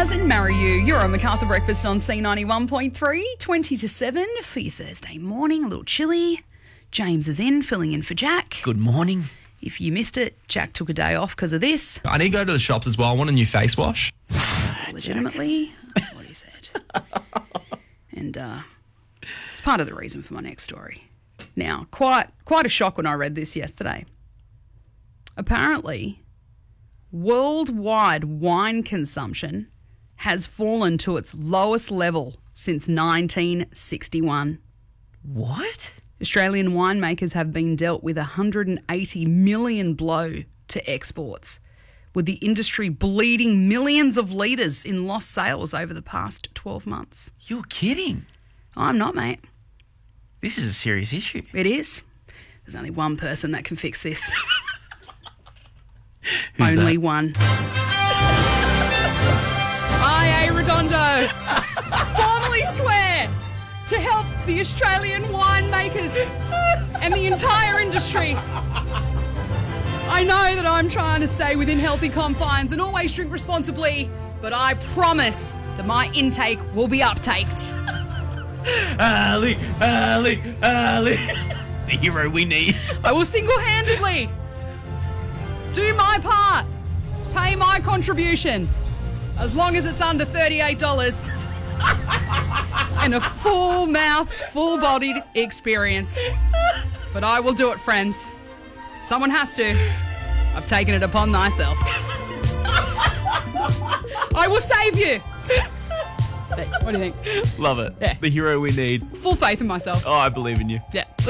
Mars and Marry You. You're on MacArthur Breakfast on C91.3, 20 to 7 for your Thursday morning. A little chilly. James is in, filling in for Jack. Good morning. If you missed it, Jack took a day off because of this. I need to go to the shops as well. I want a new face wash. Legitimately, that's what he said. And it's part of the reason for my next story. Now, quite a shock when I read this yesterday. Apparently, worldwide wine consumption has fallen to its lowest level since 1961. What? Australian winemakers have been dealt with a $180 million blow to exports, with the industry bleeding millions of litres in lost sales over the past 12 months. You're kidding. I'm not, mate. This is a serious issue. It is. There's only one person that can fix this. Who's Only that? one. I, A. Redondo, formally swear to help the Australian winemakers and the entire industry. I know that I'm trying to stay within healthy confines and always drink responsibly, but I promise that my intake will be uptaked. Ali. The hero we need. I will single-handedly do my part, pay my contribution, as long as it's under $38 and a full-mouthed, full-bodied experience. But I will do it, friends. Someone has to. I've taken it upon myself. I will save you. Hey, what do you think? Love it. Yeah. The hero we need. Full faith in myself. Oh, I believe in you. Yeah.